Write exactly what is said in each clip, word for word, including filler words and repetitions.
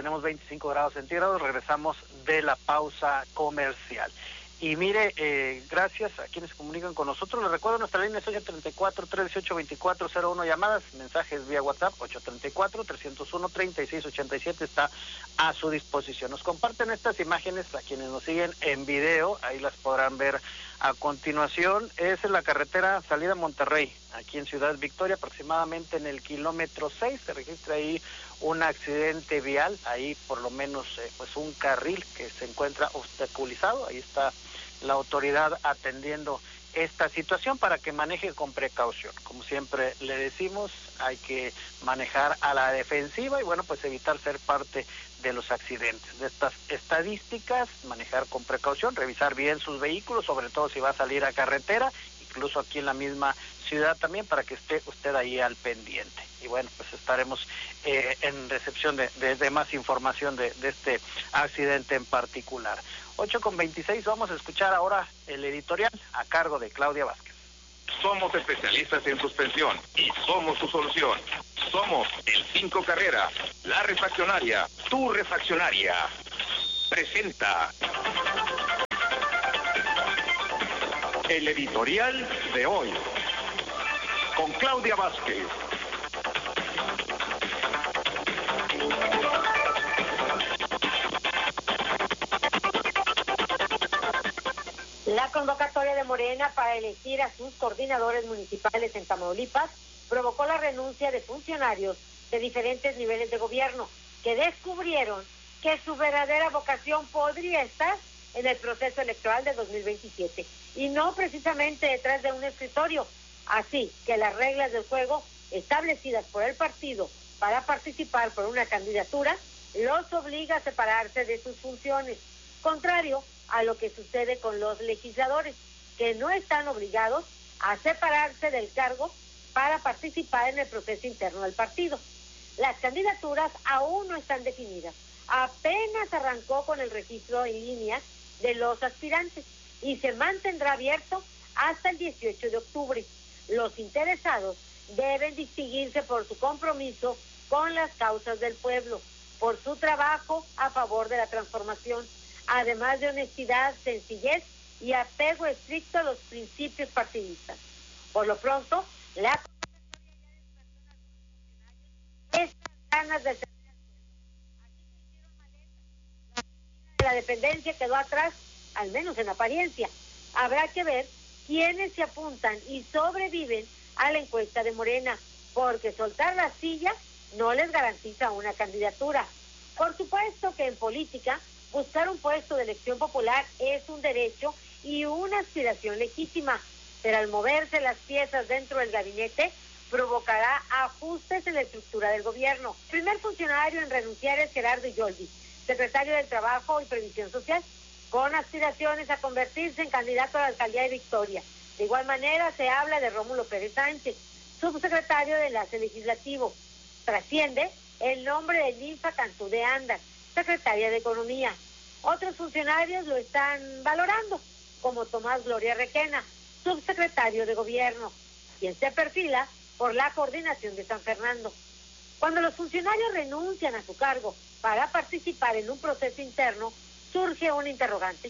tenemos veinticinco grados centígrados, regresamos de la pausa comercial. Y mire, eh, gracias a quienes se comunican con nosotros. Les recuerdo, nuestra línea es ocho tres cuatro, tres uno ocho, dos cuatro cero uno, llamadas, mensajes vía WhatsApp, ocho tres cuatro, tres cero uno, tres seis ocho siete, está a su disposición. Nos comparten estas imágenes a quienes nos siguen en video, ahí las podrán ver a continuación. Es en la carretera salida a Monterrey, aquí en Ciudad Victoria, aproximadamente en el kilómetro seis, se registra ahí un accidente vial, ahí por lo menos eh, pues un carril que se encuentra obstaculizado, ahí está la autoridad atendiendo esta situación para que maneje con precaución. Como siempre le decimos, hay que manejar a la defensiva y bueno, pues evitar ser parte de los accidentes. De estas estadísticas, manejar con precaución, revisar bien sus vehículos, sobre todo si va a salir a carretera, incluso aquí en la misma ciudad también, para que esté usted ahí al pendiente. Y bueno, pues estaremos eh, en recepción de, de, de más información de, de este accidente en particular. ocho con veintiséis, vamos a escuchar ahora el editorial a cargo de Claudia Vázquez. Somos especialistas en suspensión y somos su solución. Somos el Cinco Carrera, la refaccionaria, tu refaccionaria. Presenta el editorial de hoy con Claudia Vázquez. La convocatoria de Morena para elegir a sus coordinadores municipales en Tamaulipas provocó la renuncia de funcionarios de diferentes niveles de gobierno que descubrieron que su verdadera vocación podría estar en el proceso electoral de dos mil veintisiete y no precisamente detrás de un escritorio. Así que las reglas del juego establecidas por el partido para participar por una candidatura los obliga a separarse de sus funciones, contrario a lo que sucede con los legisladores, que no están obligados a separarse del cargo para participar en el proceso interno del partido. Las candidaturas aún no están definidas. Apenas arrancó con el registro en línea de los aspirantes y se mantendrá abierto hasta el dieciocho de octubre. Los interesados deben distinguirse por su compromiso con las causas del pueblo, por su trabajo a favor de la transformación, además de honestidad, sencillez y apego estricto a los principios partidistas. Por lo pronto, la estas ganas de servir al pueblo. Así que hicieron maletas. La dependencia quedó atrás, al menos en apariencia. Habrá que ver quiénes se apuntan y sobreviven a la encuesta de Morena, porque soltar la silla no les garantiza una candidatura. Por supuesto que en política, buscar un puesto de elección popular es un derecho y una aspiración legítima, pero al moverse las piezas dentro del gabinete, provocará ajustes en la estructura del gobierno. El primer funcionario en renunciar es Gerardo Yoldi, secretario del Trabajo y Previsión Social, con aspiraciones a convertirse en candidato a la alcaldía de Victoria. De igual manera se habla de Rómulo Pérez Sánchez, subsecretario de Enlace Legislativo. Trasciende el nombre de Ninfa Cantú de Andas, secretaria de Economía. Otros funcionarios lo están valorando, como Tomás Gloria Requena, subsecretario de Gobierno, quien se perfila por la coordinación de San Fernando. Cuando los funcionarios renuncian a su cargo para participar en un proceso interno, surge un interrogante.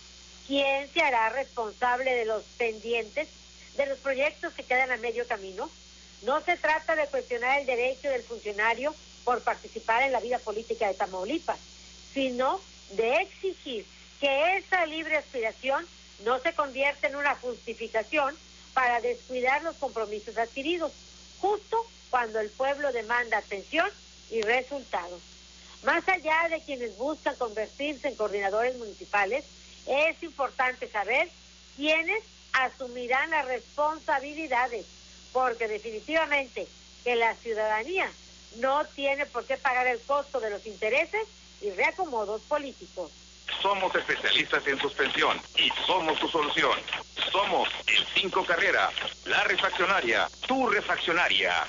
¿Quién se hará responsable de los pendientes, de los proyectos que quedan a medio camino? No se trata de cuestionar el derecho del funcionario por participar en la vida política de Tamaulipas, sino de exigir que esa libre aspiración no se convierta en una justificación para descuidar los compromisos adquiridos, justo cuando el pueblo demanda atención y resultados. Más allá de quienes buscan convertirse en coordinadores municipales, es importante saber quiénes asumirán las responsabilidades, porque definitivamente que la ciudadanía no tiene por qué pagar el costo de los intereses y reacomodos políticos. Somos especialistas en suspensión y somos su solución. Somos el Cinco Carrera, la refaccionaria, tu refaccionaria.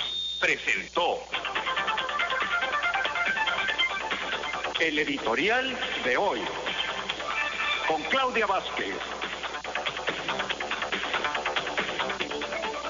Presentó el editorial de hoy con Claudia Vázquez.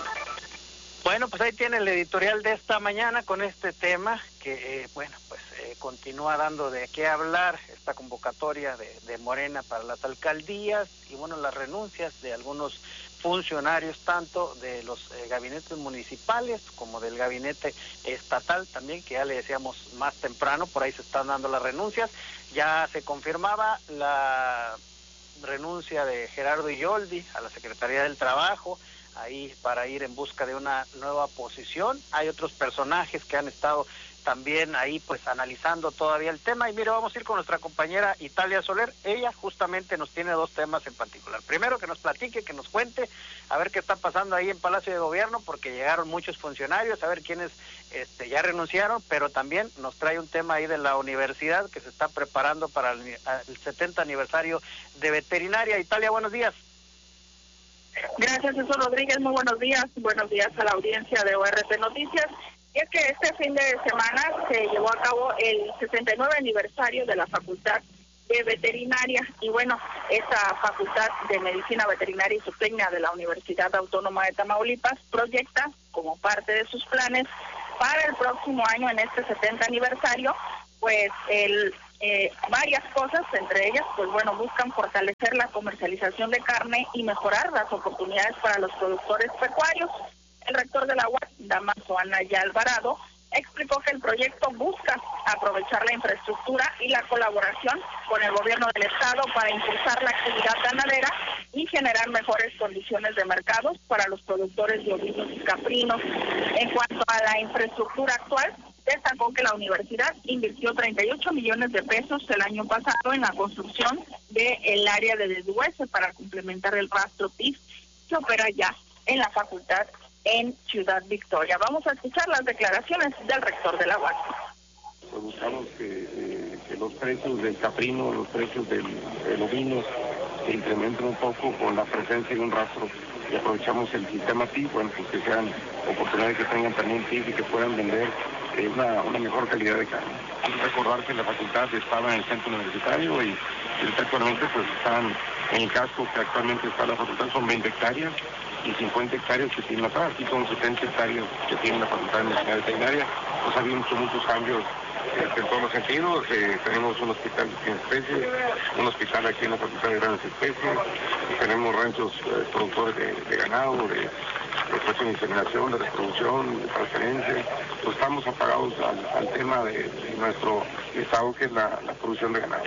Bueno, pues ahí tiene el editorial de esta mañana con este tema que, eh, bueno, pues eh, eh, continúa dando de qué hablar esta convocatoria de, de Morena para las alcaldías y bueno, las renuncias de algunos funcionarios, tanto de los eh, gabinetes municipales como del gabinete estatal también, que ya le decíamos más temprano, por ahí se están dando las renuncias. Ya se confirmaba la renuncia de Gerardo Iyoldi a la Secretaría del Trabajo, ahí para ir en busca de una nueva posición. Hay otros personajes que han estado también ahí pues analizando todavía el tema, y mire, vamos a ir con nuestra compañera Italia Soler. Ella justamente nos tiene dos temas en particular. Primero, que nos platique, que nos cuente a ver qué está pasando ahí en Palacio de Gobierno, porque llegaron muchos funcionarios, a ver quiénes este, ya renunciaron, pero también nos trae un tema ahí de la universidad que se está preparando para el, el setenta aniversario de veterinaria. Italia, buenos días. Gracias, Jesús Rodríguez. Muy buenos días. Buenos días a la audiencia de O R T Noticias. Y es que este fin de semana se llevó a cabo el sesenta y nueve aniversario de la Facultad de Veterinaria. Y bueno, esta Facultad de Medicina Veterinaria y Zootecnia de la Universidad Autónoma de Tamaulipas proyecta, como parte de sus planes para el próximo año, en este setenta aniversario, pues el eh, varias cosas, entre ellas, pues bueno, buscan fortalecer la comercialización de carne y mejorar las oportunidades para los productores pecuarios. El rector de la U A C, Damaso Anaya Alvarado, explicó que el proyecto busca aprovechar la infraestructura y la colaboración con el gobierno del estado para impulsar la actividad ganadera y generar mejores condiciones de mercados para los productores de ovinos y caprinos. En cuanto a la infraestructura actual, destacó que la universidad invirtió treinta y ocho millones de pesos el año pasado en la construcción del área de deshuese para complementar el rastro P I S que opera ya en la facultad en Ciudad Victoria. Vamos a escuchar las declaraciones del rector de la U A C. Pues buscamos que, eh, que los precios del caprino, los precios del, del ovino se incrementen un poco con la presencia de un rastro, y aprovechamos el sistema P I S, bueno, pues que sean oportunidades que tengan también P I S y que puedan vender eh, una, una mejor calidad de carne. Hay que recordar que la facultad estaba en el centro universitario y, y actualmente pues están en el casco que actualmente está la facultad, son veinte hectáreas y cincuenta hectáreas que tiene atrás, aquí son setenta hectáreas que tiene la Facultad de Medicina Veterinaria. Pues ha habido muchos, muchos cambios eh, en todos los sentidos. Eh, tenemos un hospital de cien especies, un hospital aquí en la Facultad de Grandes Especies, tenemos ranchos eh, productores de, de ganado, de, de puestos de inseminación, de reproducción, de transferencia. Pues estamos apagados al, al tema de, de nuestro estado, que es la, la producción de ganado.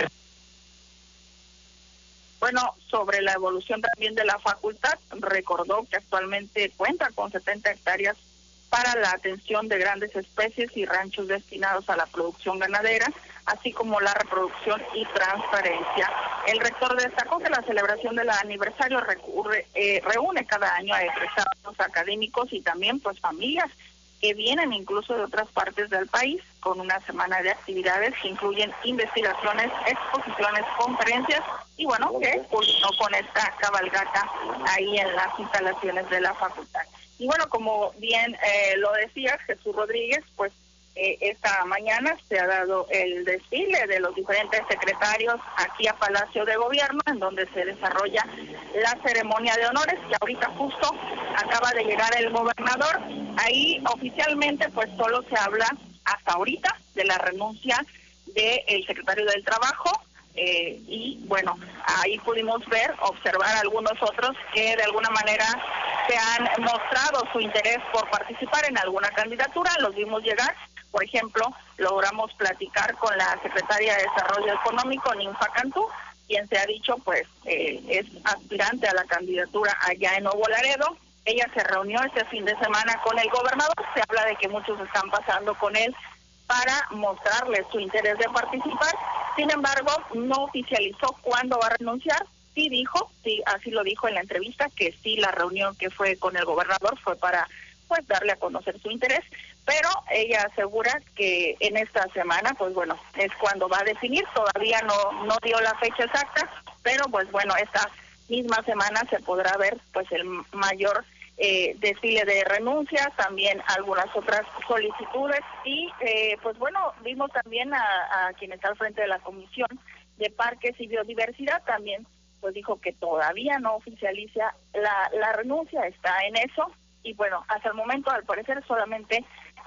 Bueno, sobre la evolución también de la facultad, recordó que actualmente cuenta con setenta hectáreas para la atención de grandes especies y ranchos destinados a la producción ganadera, así como la reproducción y transferencia. El rector destacó que la celebración del aniversario recurre, eh, reúne cada año a egresados académicos y también pues familias que vienen incluso de otras partes del país, con una semana de actividades que incluyen investigaciones, exposiciones, conferencias, y bueno, que culminó con esta cabalgata ahí en las instalaciones de la facultad. Y bueno, como bien eh, lo decía Jesús Rodríguez, pues eh, esta mañana se ha dado el desfile de los diferentes secretarios aquí a Palacio de Gobierno, en donde se desarrolla la ceremonia de honores, que ahorita justo acaba de llegar el gobernador. Ahí oficialmente pues solo se habla hasta ahorita de la renuncia del secretario del Trabajo, eh, y bueno, ahí pudimos ver, observar a algunos otros que de alguna manera se han mostrado su interés por participar en alguna candidatura. Los vimos llegar. Por ejemplo, logramos platicar con la secretaria de Desarrollo Económico, Ninfa Cantú, quien se ha dicho pues eh, es aspirante a la candidatura allá en Nuevo Laredo. Ella se reunió este fin de semana con el gobernador. Se habla de que muchos están pasando con él para mostrarle su interés de participar. Sin embargo, no oficializó cuándo va a renunciar. Sí dijo, sí, así lo dijo en la entrevista, que sí, la reunión que fue con el gobernador fue para pues darle a conocer su interés, pero ella asegura que en esta semana, pues bueno, es cuando va a definir. Todavía no, no dio la fecha exacta, pero pues bueno, esta misma semana se podrá ver pues el mayor eh, desfile de renuncias, también algunas otras solicitudes, y eh, pues bueno, vimos también a, a quien está al frente de la Comisión de Parques y Biodiversidad, también pues dijo que todavía no oficializa la, la renuncia, está en eso. Y bueno, hasta el momento, al parecer, solamente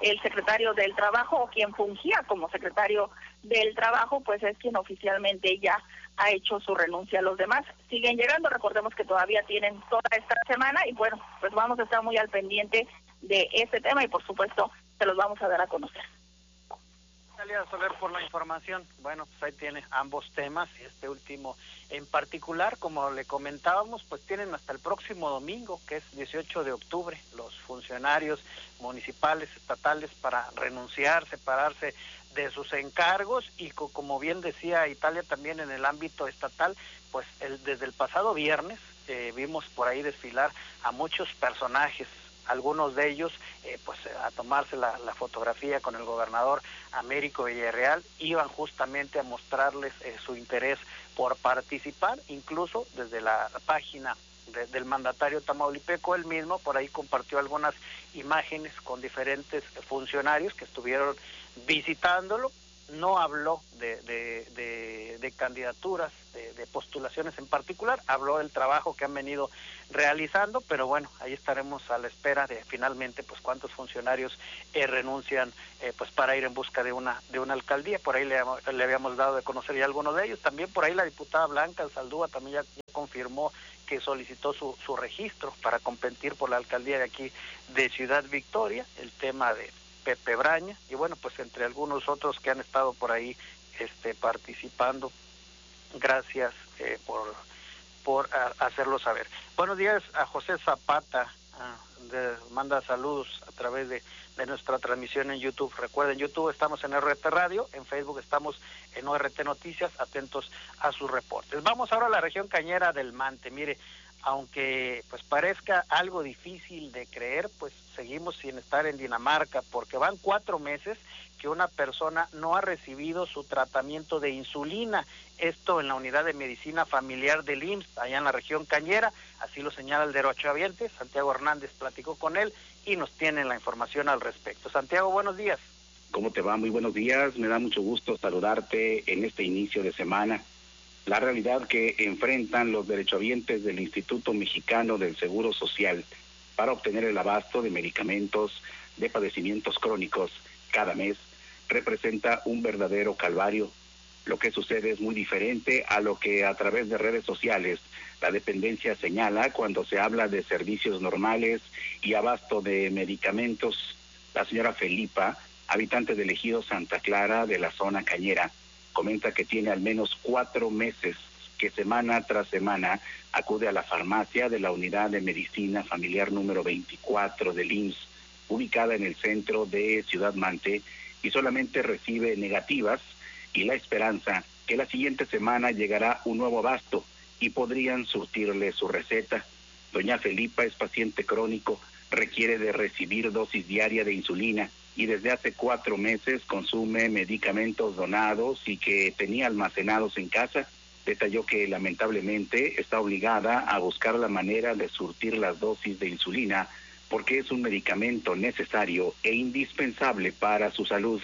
el secretario del Trabajo, o quien fungía como secretario del Trabajo, pues es quien oficialmente ya ha hecho su renuncia. Los demás siguen llegando, recordemos que todavía tienen toda esta semana, y bueno, pues vamos a estar muy al pendiente de este tema y por supuesto se los vamos a dar a conocer. Natalia Soler, por la información. Bueno, pues ahí tiene ambos temas, y este último en particular, como le comentábamos, pues tienen hasta el próximo domingo, que es dieciocho de octubre, los funcionarios municipales, estatales, para renunciar, separarse de sus encargos, y co como bien decía Italia, también en el ámbito estatal, pues el, desde el pasado viernes eh, vimos por ahí desfilar a muchos personajes, algunos de ellos eh, pues a tomarse la, la fotografía con el gobernador Américo Villarreal, iban justamente a mostrarles eh, su interés por participar, incluso desde la página de, del mandatario tamaulipeco, él mismo por ahí compartió algunas imágenes con diferentes funcionarios que estuvieron visitándolo. No habló de, de, de, de candidaturas, de, de postulaciones en particular, habló del trabajo que han venido realizando, pero bueno, ahí estaremos a la espera de finalmente pues cuántos funcionarios eh, renuncian eh, pues para ir en busca de una de una alcaldía. Por ahí le, le habíamos dado de conocer ya algunos de ellos. También por ahí la diputada Blanca Saldúa también ya, ya confirmó que solicitó su, su registro para competir por la alcaldía de aquí de Ciudad Victoria, el tema de Pepe Braña, y bueno, pues entre algunos otros que han estado por ahí este participando. Gracias eh, por por a, hacerlo saber. Buenos días a José Zapata, uh, de, manda saludos a través de, de nuestra transmisión en YouTube. Recuerden, YouTube estamos en R T Radio, en Facebook estamos en O R T Noticias, atentos a sus reportes. Vamos ahora a la región cañera del Mante. Mire, aunque pues parezca algo difícil de creer, pues seguimos sin estar en Dinamarca, porque van cuatro meses que una persona no ha recibido su tratamiento de insulina, esto en la unidad de medicina familiar del I M S S, allá en la región cañera, así lo señala el derechohabiente. Santiago Hernández platicó con él y nos tiene la información al respecto. Santiago, buenos días. ¿Cómo te va? Muy buenos días, me da mucho gusto saludarte en este inicio de semana. La realidad que enfrentan los derechohabientes del Instituto Mexicano del Seguro Social para obtener el abasto de medicamentos de padecimientos crónicos cada mes representa un verdadero calvario. Lo que sucede es muy diferente a lo que a través de redes sociales la dependencia señala cuando se habla de servicios normales y abasto de medicamentos. La señora Felipa, habitante del ejido Santa Clara de la zona cañera, comenta que tiene al menos cuatro meses que semana tras semana acude a la farmacia de la unidad de medicina familiar número veinticuatro del I M S S, ubicada en el centro de Ciudad Mante, y solamente recibe negativas y la esperanza que la siguiente semana llegará un nuevo abasto y podrían surtirle su receta. Doña Felipa es paciente crónico, requiere de recibir dosis diaria de insulina y desde hace cuatro meses consume medicamentos donados y que tenía almacenados en casa. Detalló que lamentablemente está obligada a buscar la manera de surtir las dosis de insulina porque es un medicamento necesario e indispensable para su salud.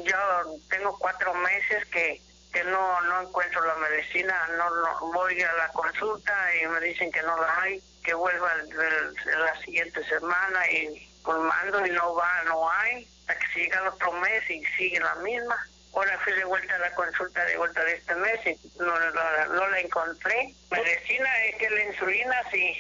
Yo tengo cuatro meses que, que no, no encuentro la medicina, no, no voy a la consulta y me dicen que no la hay, que vuelva el, el, la siguiente semana y colmando y no va, no hay, hasta que siga el otro mes y sigue la misma. Ahora fui de vuelta a la consulta de vuelta de este mes y no, no, no la encontré. Medicina es que la insulina sí.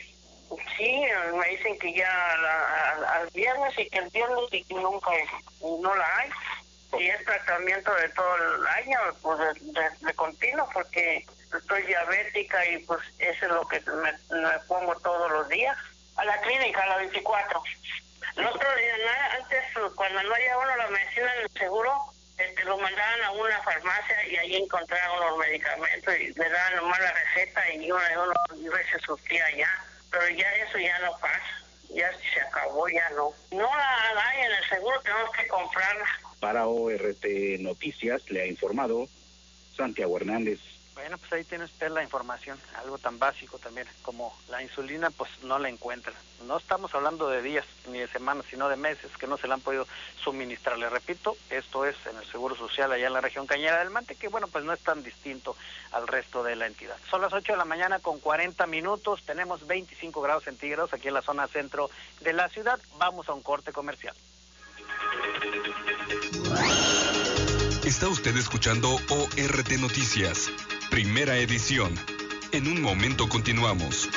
Sí, me dicen que ya la, al, al viernes y que el viernes y que nunca no la hay. Y es tratamiento de todo el año, pues de, de, de continuo, porque estoy diabética y pues eso es lo que me, me pongo todos los días. A la clínica, a la veinticuatro. Nosotros antes, cuando no había uno la medicina en el seguro, este, lo mandaban a una farmacia y ahí encontraban los medicamentos y le daban nomás la receta y uno, uno se surtía allá. Pero ya eso ya no pasa, ya se acabó, ya no. No la hay en el seguro, tenemos que comprarla. Para O R T Noticias le ha informado Santiago Hernández. Bueno, pues ahí tiene usted la información, algo tan básico también como la insulina, pues no la encuentra. No estamos hablando de días ni de semanas, sino de meses que no se la han podido suministrar. Le repito, esto es en el Seguro Social allá en la región cañera del Mante, que bueno, pues no es tan distinto al resto de la entidad. Son las ocho de la mañana con cuarenta minutos, tenemos veinticinco grados centígrados aquí en la zona centro de la ciudad. Vamos a un corte comercial. Está usted escuchando O R T Noticias, primera edición. En un momento continuamos.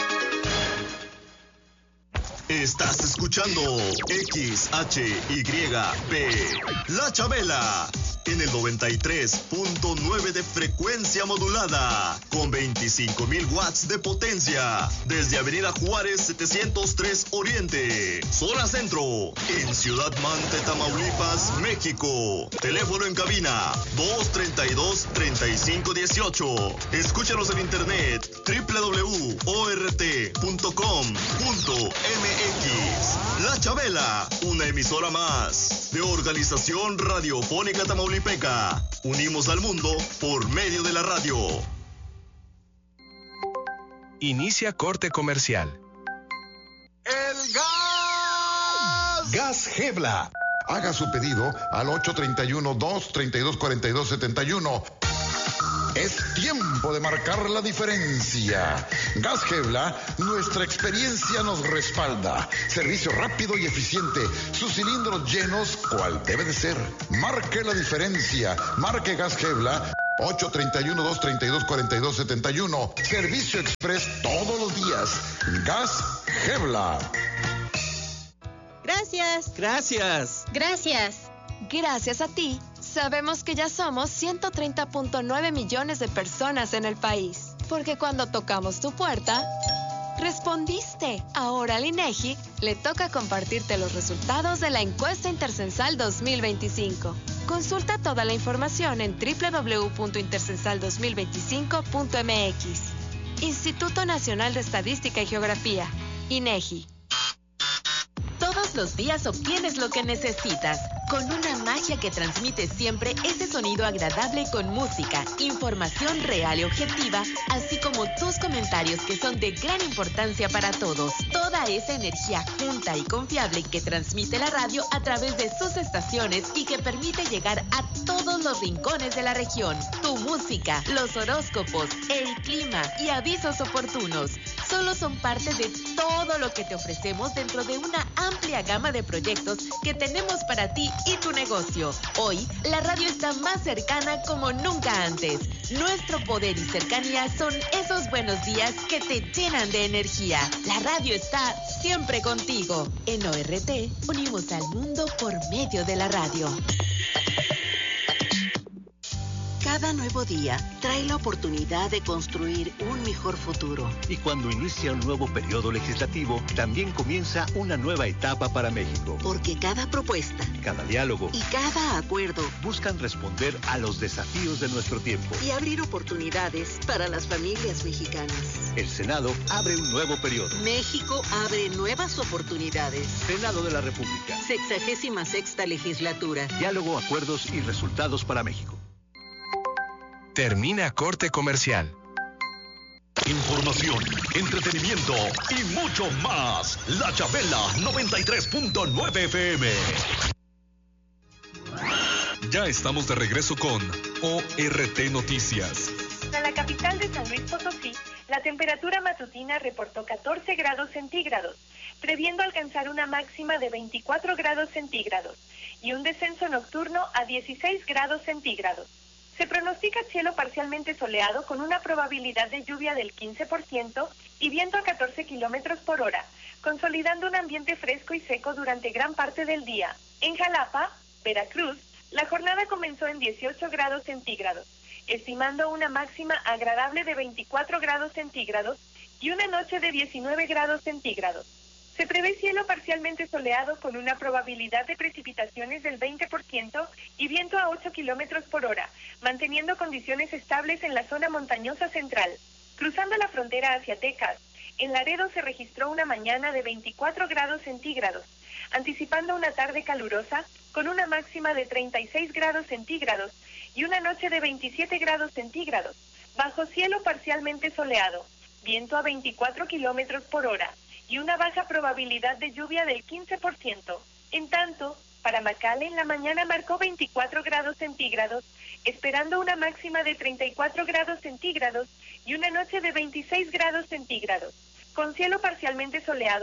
Estás escuchando X H Y P, La Chabela, en el noventa y tres punto nueve de frecuencia modulada, con veinticinco mil watts de potencia, desde Avenida Juárez setecientos tres Oriente, zona centro, en Ciudad Mante, Tamaulipas, México. Teléfono en cabina dos treinta y dos, treinta y cinco dieciocho. Escúchanos en internet doble u doble u doble u punto o r t punto com punto m x. La Chabela, una emisora más de Organización Radiofónica Tamaulipeca. Unimos al mundo por medio de la radio. Inicia corte comercial. ¡El gas! Gas Gebla. Haga su pedido al ocho treinta y uno, dos treinta y dos, cuarenta y dos setenta y uno. Es tiempo de marcar la diferencia. Gas Gebla, nuestra experiencia nos respalda. Servicio rápido y eficiente. Sus cilindros llenos, cual debe de ser. Marque la diferencia. Marque Gas Gebla. ocho treinta y uno, dos treinta y dos, cuarenta y dos setenta y uno. Servicio express todos los días. Gas Gebla. Gracias. Gracias. Gracias. Gracias a ti, sabemos que ya somos ciento treinta punto nueve millones de personas en el país. Porque cuando tocamos tu puerta, respondiste. Ahora al INEGI le toca compartirte los resultados de la encuesta intercensal dos mil veinticinco. Consulta toda la información en doble u doble u doble u punto intercensal dos mil veinticinco punto m x. Instituto Nacional de Estadística y Geografía, INEGI. Todos los días obtienes lo que necesitas, con una magia que transmite siempre ese sonido agradable con música, información real y objetiva, así como tus comentarios que son de gran importancia para todos. Toda esa energía junta y confiable que transmite la radio a través de sus estaciones y que permite llegar a todos los rincones de la región. Tu música, los horóscopos, el clima y avisos oportunos solo son parte de todo lo que te ofrecemos dentro de una amplia gama de proyectos que tenemos para ti y tu negocio. Hoy, la radio está más cercana como nunca antes. Nuestro poder y cercanía son esos buenos días que te llenan de energía. La radio está siempre contigo. En O R T, unimos al mundo por medio de la radio. Cada nuevo día trae la oportunidad de construir un mejor futuro. Y cuando inicia un nuevo periodo legislativo, también comienza una nueva etapa para México. Porque cada propuesta, cada diálogo y cada acuerdo buscan responder a los desafíos de nuestro tiempo y abrir oportunidades para las familias mexicanas. El Senado abre un nuevo periodo. México abre nuevas oportunidades. Senado de la República. Sexagésima sexta legislatura. Diálogo, acuerdos y resultados para México. Termina corte comercial. Información, entretenimiento y mucho más. La Chabela noventa y tres punto nueve F M. Ya estamos de regreso con O R T Noticias. En la capital de San Luis Potosí, la temperatura matutina reportó catorce grados centígrados, previendo alcanzar una máxima de veinticuatro grados centígrados y un descenso nocturno a dieciséis grados centígrados. Se pronostica cielo parcialmente soleado con una probabilidad de lluvia del quince por ciento y viento a catorce kilómetros por hora, consolidando un ambiente fresco y seco durante gran parte del día. En Jalapa, Veracruz, la jornada comenzó en dieciocho grados centígrados, estimando una máxima agradable de veinticuatro grados centígrados y una noche de diecinueve grados centígrados. Se prevé cielo parcialmente soleado con una probabilidad de precipitaciones del veinte por ciento y viento a ocho kilómetros por hora, manteniendo condiciones estables en la zona montañosa central. Cruzando la frontera hacia Texas, en Laredo se registró una mañana de veinticuatro grados centígrados, anticipando una tarde calurosa con una máxima de treinta y seis grados centígrados y una noche de veintisiete grados centígrados, bajo cielo parcialmente soleado, viento a veinticuatro kilómetros por hora y una baja probabilidad de lluvia del quince por ciento. En tanto, para McAllen la mañana marcó veinticuatro grados centígrados, esperando una máxima de treinta y cuatro grados centígrados y una noche de veintiséis grados centígrados. Con cielo parcialmente soleado,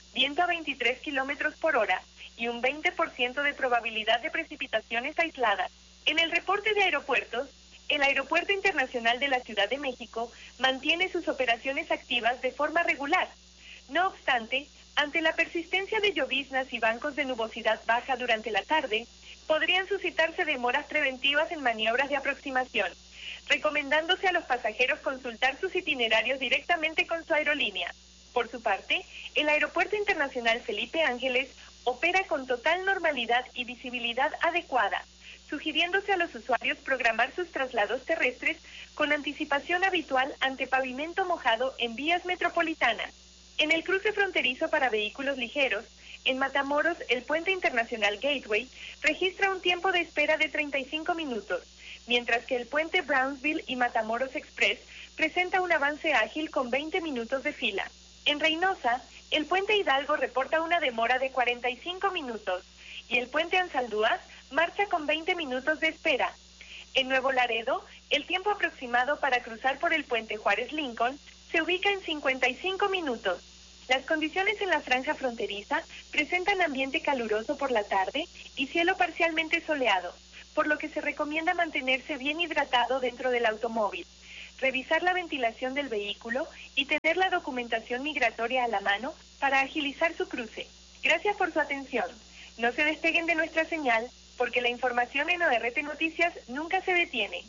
viento a veintitrés kilómetros por hora y un veinte por ciento de probabilidad de precipitaciones aisladas. En el reporte de aeropuertos, el Aeropuerto Internacional de la Ciudad de México mantiene sus operaciones activas de forma regular. No obstante, ante la persistencia de lloviznas y bancos de nubosidad baja durante la tarde, podrían suscitarse demoras preventivas en maniobras de aproximación, recomendándose a los pasajeros consultar sus itinerarios directamente con su aerolínea. Por su parte, el Aeropuerto Internacional Felipe Ángeles opera con total normalidad y visibilidad adecuada, sugiriéndose a los usuarios programar sus traslados terrestres con anticipación habitual ante pavimento mojado en vías metropolitanas. En el cruce fronterizo para vehículos ligeros, en Matamoros, el puente internacional Gateway registra un tiempo de espera de treinta y cinco minutos, mientras que el puente Brownsville y Matamoros Express presenta un avance ágil con veinte minutos de fila. En Reynosa, el puente Hidalgo reporta una demora de cuarenta y cinco minutos y el puente Ansaldúas marcha con veinte minutos de espera. En Nuevo Laredo, el tiempo aproximado para cruzar por el puente Juárez Lincoln se ubica en cincuenta y cinco minutos. Las condiciones en la franja fronteriza presentan ambiente caluroso por la tarde y cielo parcialmente soleado, por lo que se recomienda mantenerse bien hidratado dentro del automóvil, revisar la ventilación del vehículo y tener la documentación migratoria a la mano para agilizar su cruce. Gracias por su atención. No se despeguen de nuestra señal, porque la información en O R T Noticias nunca se detiene.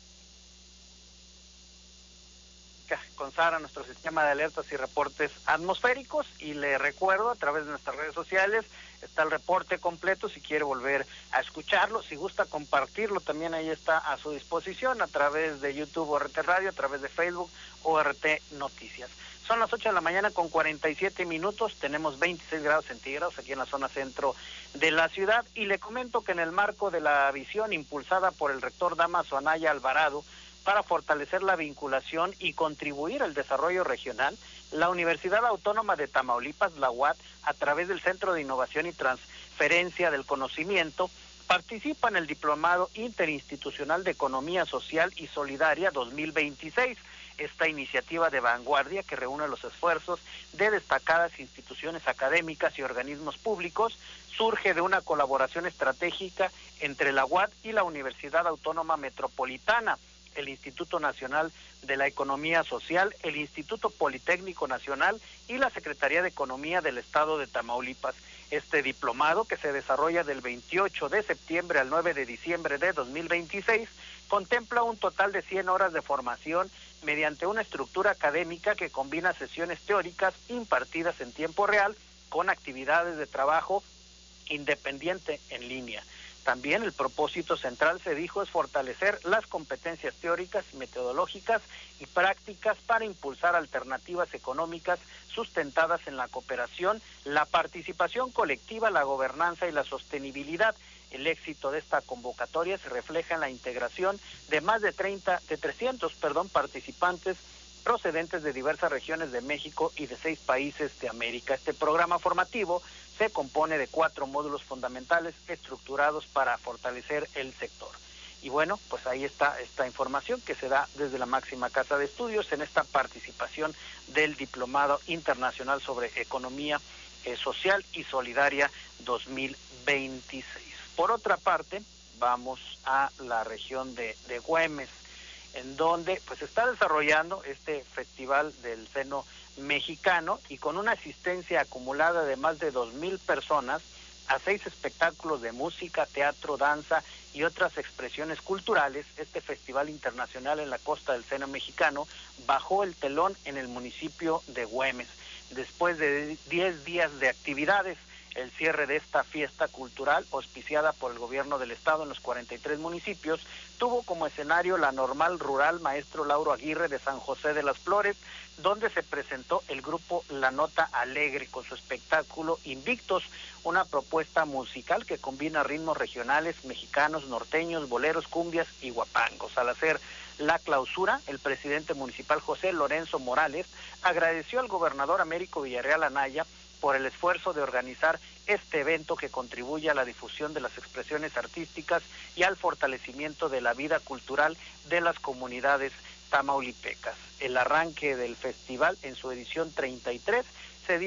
Con Sara, nuestro sistema de alertas y reportes atmosféricos, y le recuerdo, a través de nuestras redes sociales está el reporte completo si quiere volver a escucharlo, si gusta compartirlo, también ahí está a su disposición a través de YouTube O R T Radio, a través de Facebook O R T Noticias. Son las ocho de la mañana con cuarenta y siete minutos, tenemos veintiséis grados centígrados aquí en la zona centro de la ciudad, y le comento que en el marco de la visión impulsada por el rector Dámaso Anaya Alvarado para fortalecer la vinculación y contribuir al desarrollo regional, la Universidad Autónoma de Tamaulipas, la U A T, a través del Centro de Innovación y Transferencia del Conocimiento, participa en el Diplomado Interinstitucional de Economía Social y Solidaria dos mil veintiséis. Esta iniciativa de vanguardia, que reúne los esfuerzos de destacadas instituciones académicas y organismos públicos, surge de una colaboración estratégica entre la U A T y la Universidad Autónoma Metropolitana, el Instituto Nacional de la Economía Social, el Instituto Politécnico Nacional y la Secretaría de Economía del Estado de Tamaulipas. Este diplomado, que se desarrolla del veintiocho de septiembre al nueve de diciembre de dos mil veintiséis, contempla un total de cien horas de formación mediante una estructura académica que combina sesiones teóricas impartidas en tiempo real con actividades de trabajo independiente en línea. También el propósito central, se dijo, es fortalecer las competencias teóricas, metodológicas y prácticas para impulsar alternativas económicas sustentadas en la cooperación, la participación colectiva, la gobernanza y la sostenibilidad. El éxito de esta convocatoria se refleja en la integración de más de treinta, de trescientos, perdón, participantes procedentes de diversas regiones de México y de seis países de América. Este programa formativo se compone de cuatro módulos fundamentales estructurados para fortalecer el sector. Y bueno, pues ahí está esta información que se da desde la máxima casa de estudios en esta participación del Diplomado Internacional sobre Economía eh, Social y Solidaria dos mil veintiséis. Por otra parte, vamos a la región de, de Güemes, en donde pues está desarrollando este Festival del Seno Mexicano, y con una asistencia acumulada de más de dos mil personas a seis espectáculos de música, teatro, danza y otras expresiones culturales. Este Festival Internacional en la Costa del Seno Mexicano bajó el telón en el municipio de Güemes. Después de diez días de actividades, el cierre de esta fiesta cultural, auspiciada por el gobierno del estado en los cuarenta y tres municipios, tuvo como escenario la Normal Rural Maestro Lauro Aguirre de San José de las Flores, donde se presentó el grupo La Nota Alegre con su espectáculo Invictos, una propuesta musical que combina ritmos regionales, mexicanos, norteños, boleros, cumbias y guapangos. Al hacer la clausura, el presidente municipal José Lorenzo Morales agradeció al gobernador Américo Villarreal Anaya por el esfuerzo de organizar este evento que contribuye a la difusión de las expresiones artísticas y al fortalecimiento de la vida cultural de las comunidades tamaulipecas. El arranque del festival en su edición treinta y tres se dio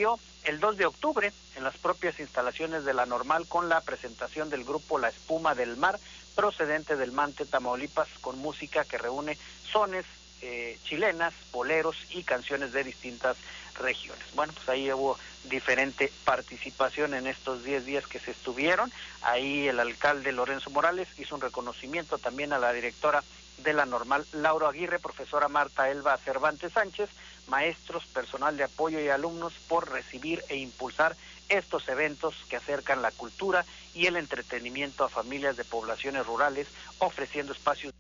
el dos de octubre en las propias instalaciones de La Normal con la presentación del grupo La Espuma del Mar, procedente del Mante, Tamaulipas, con música que reúne sones eh, chilenas, boleros y canciones de distintas regiones. Bueno, pues ahí hubo diferente participación en estos diez días que se estuvieron. Ahí el alcalde Lorenzo Morales hizo un reconocimiento también a la directora de La Normal, Laura Aguirre, profesora Marta Elba Cervantes Sánchez, maestros, personal de apoyo y alumnos por recibir e impulsar estos eventos que acercan la cultura y el entretenimiento a familias de poblaciones rurales, ofreciendo espacios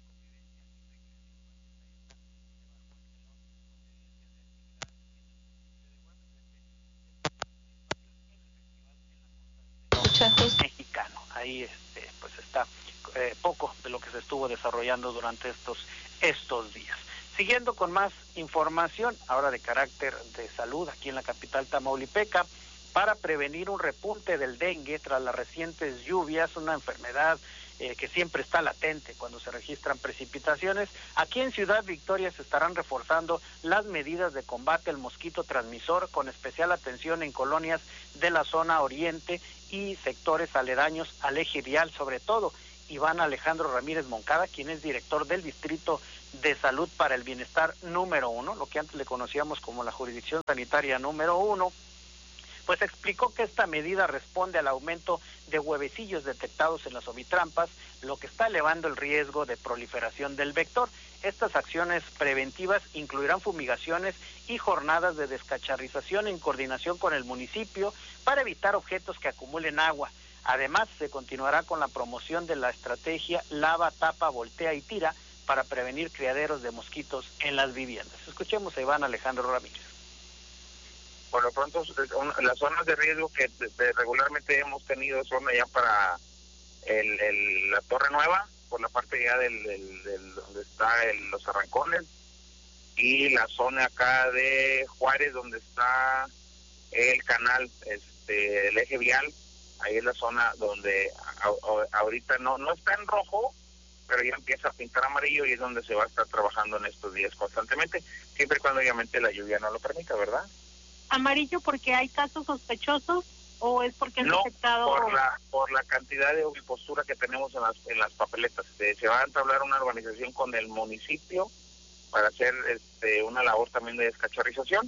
mexicano. Ahí este, pues está eh, poco de lo que se estuvo desarrollando durante estos estos días. Siguiendo con más información, ahora de carácter de salud, aquí en la capital tamaulipeca, para prevenir un repunte del dengue tras las recientes lluvias, una enfermedad eh, que siempre está latente cuando se registran precipitaciones. Aquí en Ciudad Victoria se estarán reforzando las medidas de combate al mosquito transmisor, con especial atención en colonias de la zona oriente y sectores aledaños al eje vial, sobre todo. Iván Alejandro Ramírez Moncada, quien es director del Distrito de Salud para el Bienestar número uno, lo que antes le conocíamos como la Jurisdicción Sanitaria número uno, pues explicó que esta medida responde al aumento de huevecillos detectados en las ovitrampas, lo que está elevando el riesgo de proliferación del vector. Estas acciones preventivas incluirán fumigaciones y jornadas de descacharrización en coordinación con el municipio para evitar objetos que acumulen agua. Además, se continuará con la promoción de la estrategia Lava, Tapa, Voltea y Tira para prevenir criaderos de mosquitos en las viviendas. Escuchemos a Iván Alejandro Ramírez. Por lo pronto, las zonas de riesgo que de, de regularmente hemos tenido son allá para el, el, la Torre Nueva, por la parte ya del, del, del donde está el, los Arrancones, y la zona acá de Juárez, donde está el canal, este, el eje vial. Ahí es la zona donde a, a, ahorita no no está en rojo, pero ya empieza a pintar amarillo, y es donde se va a estar trabajando en estos días constantemente, siempre y cuando obviamente la lluvia no lo permita, ¿verdad? ¿Amarillo porque hay casos sospechosos o es porque es no, detectado? por la por la cantidad de ovipostura que tenemos en las en las papeletas. Se, se va a entablar una organización con el municipio para hacer este una labor también de descacharrización.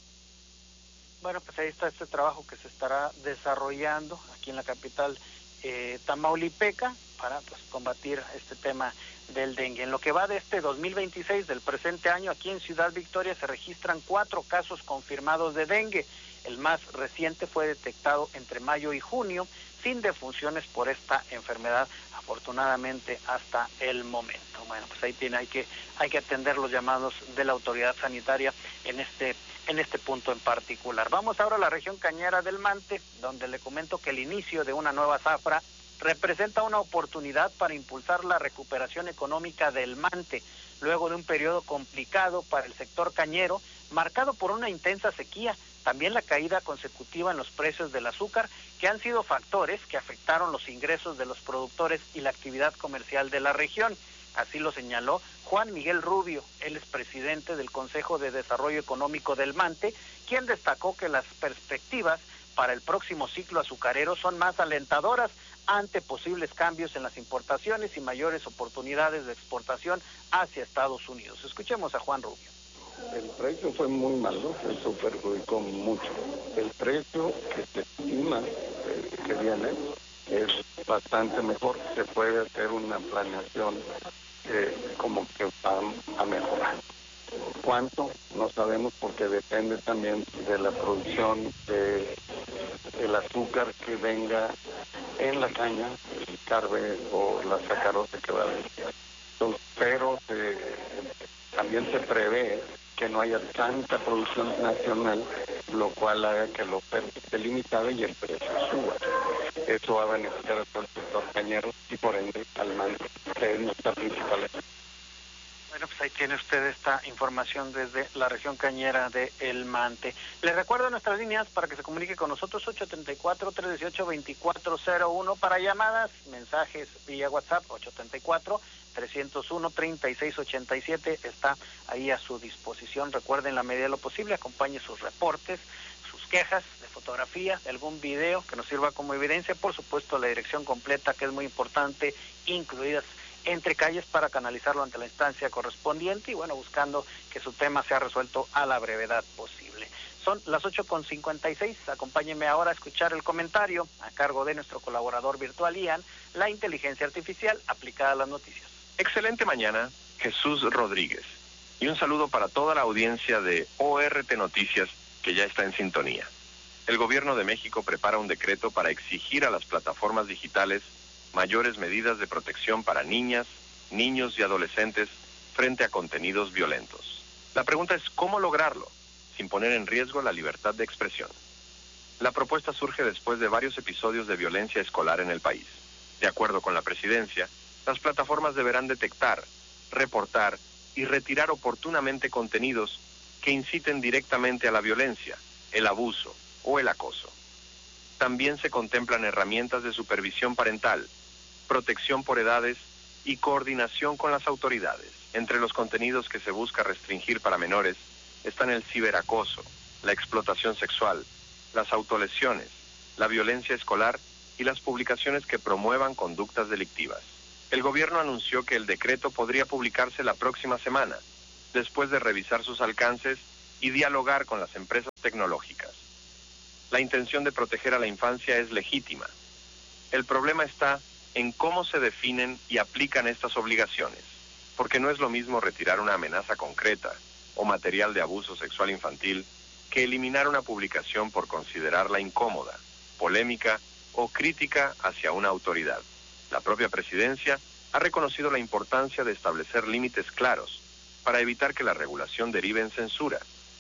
Bueno, pues ahí está este trabajo que se estará desarrollando aquí en la capital eh, tamaulipeca para pues combatir este tema del dengue. En lo que va de este dos mil veintiséis, del presente año, aquí en Ciudad Victoria se registran cuatro casos confirmados de dengue. El más reciente fue detectado entre mayo y junio, sin defunciones por esta enfermedad, afortunadamente hasta el momento. Bueno, pues ahí tiene, hay que, hay que atender los llamados de la autoridad sanitaria en este en este punto en particular. Vamos ahora a la región cañera del Mante, donde le comento que el inicio de una nueva zafra representa una oportunidad para impulsar la recuperación económica del Mante, luego de un periodo complicado para el sector cañero, marcado por una intensa sequía, también la caída consecutiva en los precios del azúcar, que han sido factores que afectaron los ingresos de los productores y la actividad comercial de la región. Así lo señaló Juan Miguel Rubio, él es presidente del Consejo de Desarrollo Económico del Mante, quien destacó que las perspectivas para el próximo ciclo azucarero son más alentadoras ante posibles cambios en las importaciones y mayores oportunidades de exportación hacia Estados Unidos. Escuchemos a Juan Rubio. El precio fue muy malo, se perjudicó mucho. El precio que se estima eh, que viene es bastante mejor. Se puede hacer una planeación eh, como que va a mejorar. ¿Cuánto? No sabemos, porque depende también de la producción de el azúcar que venga en la caña, el carbe o la sacarosa que va a venir. Entonces, pero eh, también se prevé que no haya tanta producción nacional, lo cual haga que la oferta esté limitada y el precio suba. Eso va a beneficiar a todo el sector cañero y por ende al Mante, que es nuestra principal. Bueno, pues ahí tiene usted esta información desde la región cañera de El Mante. Les recuerdo nuestras líneas para que se comunique con nosotros, ocho tres cuatro, tres uno ocho, dos cuatro cero uno para llamadas, mensajes vía WhatsApp, ocho tres cuatro, tres cero uno, tres seis ocho siete, está ahí a su disposición. Recuerden, en la medida de lo posible, acompañe sus reportes, sus quejas de fotografía, de algún video que nos sirva como evidencia, por supuesto la dirección completa, que es muy importante, incluidas entre calles, para canalizarlo ante la instancia correspondiente y bueno, buscando que su tema sea resuelto a la brevedad posible. Son las ocho con cincuenta y seis, acompáñenme ahora a escuchar el comentario a cargo de nuestro colaborador virtual Ian, la inteligencia artificial aplicada a las noticias. Excelente mañana, Jesús Rodríguez, y un saludo para toda la audiencia de O R T Noticias que ya está en sintonía. El Gobierno de México prepara un decreto para exigir a las plataformas digitales mayores medidas de protección para niñas, niños y adolescentes frente a contenidos violentos. La pregunta es ¿cómo lograrlo sin poner en riesgo la libertad de expresión? La propuesta surge después de varios episodios de violencia escolar en el país. De acuerdo con la presidencia, las plataformas deberán detectar, reportar y retirar oportunamente contenidos que inciten directamente a la violencia, el abuso o el acoso. También se contemplan herramientas de supervisión parental, protección por edades y coordinación con las autoridades. Entre los contenidos que se busca restringir para menores están el ciberacoso, la explotación sexual, las autolesiones, la violencia escolar y las publicaciones que promuevan conductas delictivas. El gobierno anunció que el decreto podría publicarse la próxima semana, después de revisar sus alcances y dialogar con las empresas tecnológicas. La intención de proteger a la infancia es legítima. El problema está en cómo se definen y aplican estas obligaciones, porque no es lo mismo retirar una amenaza concreta o material de abuso sexual infantil que eliminar una publicación por considerarla incómoda, polémica o crítica hacia una autoridad. La propia presidencia ha reconocido la importancia de establecer límites claros para evitar que la regulación derive en censura.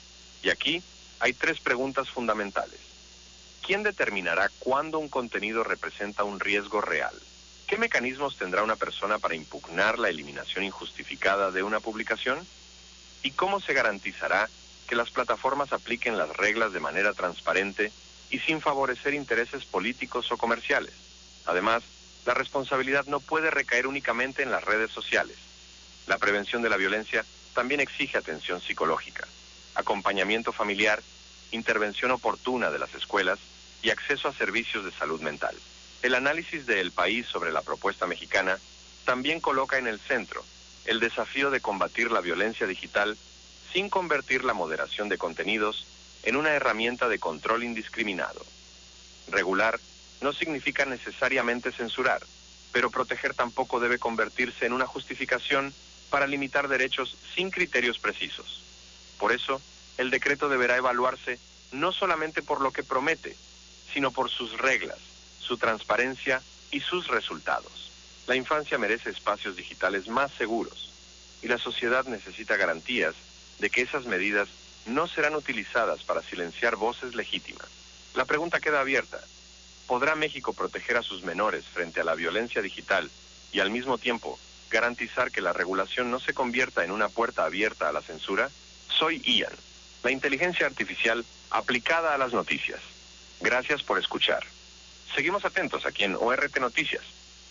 Y aquí hay tres preguntas fundamentales. ¿Quién determinará cuándo un contenido representa un riesgo real? ¿Qué mecanismos tendrá una persona para impugnar la eliminación injustificada de una publicación? ¿Y cómo se garantizará que las plataformas apliquen las reglas de manera transparente y sin favorecer intereses políticos o comerciales? Además, la responsabilidad no puede recaer únicamente en las redes sociales. La prevención de la violencia también exige atención psicológica, acompañamiento familiar, intervención oportuna de las escuelas y acceso a servicios de salud mental. El análisis de El País sobre la propuesta mexicana también coloca en el centro el desafío de combatir la violencia digital sin convertir la moderación de contenidos en una herramienta de control indiscriminado. Regular no significa necesariamente censurar, pero proteger tampoco debe convertirse en una justificación para limitar derechos sin criterios precisos. Por eso, el decreto deberá evaluarse no solamente por lo que promete, sino por sus reglas, su transparencia y sus resultados. La infancia merece espacios digitales más seguros y la sociedad necesita garantías de que esas medidas no serán utilizadas para silenciar voces legítimas. La pregunta queda abierta. ¿Podrá México proteger a sus menores frente a la violencia digital y al mismo tiempo garantizar que la regulación no se convierta en una puerta abierta a la censura? Soy Ian, la inteligencia artificial aplicada a las noticias. Gracias por escuchar. Seguimos atentos aquí en O R T Noticias.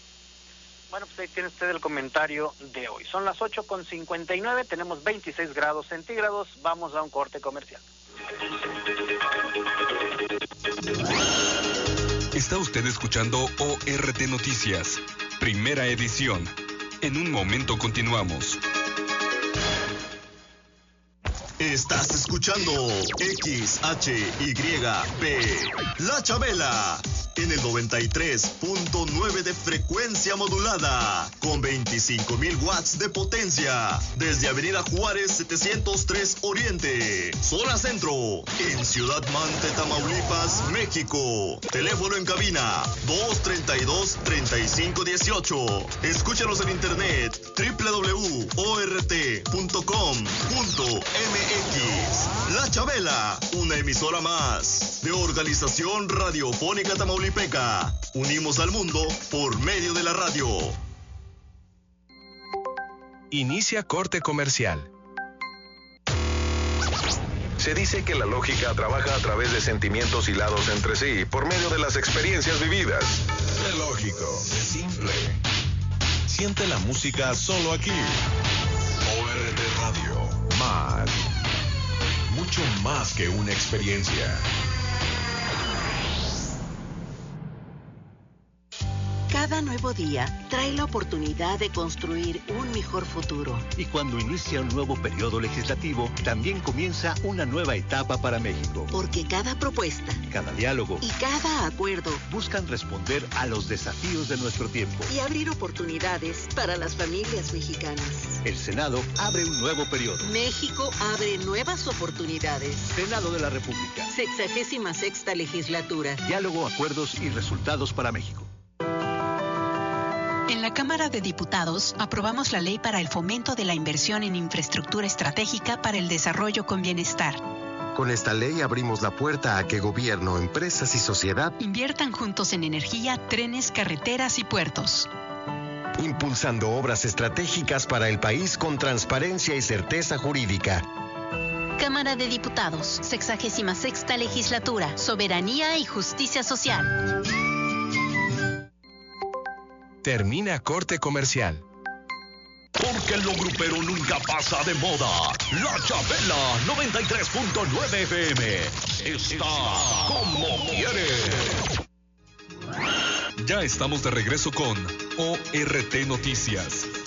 Bueno, pues ahí tiene usted el comentario de hoy. Son las ocho con cincuenta y nueve, tenemos veintiséis grados centígrados, vamos a un corte comercial. Está usted escuchando O R T Noticias, primera edición. En un momento continuamos. Estás escuchando X H Y P, La Chabela, en el noventa y tres punto nueve de frecuencia modulada, con veinticinco mil watts de potencia, desde Avenida Juárez setecientos tres Oriente, zona centro, en Ciudad Mante, Tamaulipas, México. Teléfono en cabina dos treinta y dos, treinta y cinco dieciocho. Escúchanos en internet doble u doble u doble u punto o r t punto com punto m x. La Chabela, una emisora más de Organización Radiofónica Tamaulipeca. Unimos al mundo por medio de la radio. Inicia corte comercial. Se dice que la lógica trabaja a través de sentimientos hilados entre sí por medio de las experiencias vividas. Es lógico, es simple. Siente la música solo aquí. O R T Radio. Más. Mucho más que una experiencia. cada nuevo día trae la oportunidad de construir un mejor futuro. Y cuando inicia un nuevo periodo legislativo, también comienza una nueva etapa para México. Porque cada propuesta, cada diálogo y cada acuerdo buscan responder a los desafíos de nuestro tiempo y abrir oportunidades para las familias mexicanas. El Senado abre un nuevo periodo. México abre nuevas oportunidades. Senado de la República. Sexagésima sexta legislatura. Diálogo, acuerdos y resultados para México. En la Cámara de Diputados aprobamos la ley para el fomento de la inversión en infraestructura estratégica para el desarrollo con bienestar. Con esta ley abrimos la puerta a que gobierno, empresas y sociedad inviertan juntos en energía, trenes, carreteras y puertos. Impulsando obras estratégicas para el país con transparencia y certeza jurídica. Cámara de Diputados, sexagésima sexta legislatura, soberanía y justicia social. Termina corte comercial. Porque lo grupero nunca pasa de moda. La Chabela noventa y tres punto nueve F M está como quiere. Ya estamos de regreso con O R T Noticias.